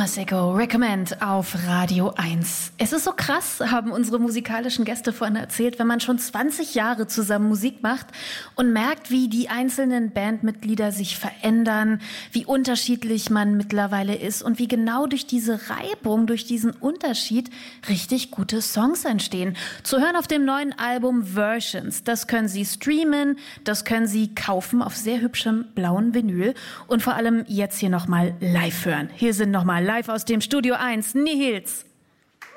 Masego Recommend auf Radio 1. Es ist so krass, haben unsere musikalischen Gäste vorhin erzählt, wenn man schon 20 Jahre zusammen Musik macht und merkt, wie die einzelnen Bandmitglieder sich verändern, wie unterschiedlich man mittlerweile ist und wie genau durch diese Reibung, durch diesen Unterschied richtig gute Songs entstehen. Zu hören auf dem neuen Album Versions. Das können Sie streamen, das können Sie kaufen auf sehr hübschem blauen Vinyl und vor allem jetzt hier nochmal live hören. Hier sind nochmal live aus dem Studio 1 Nihils.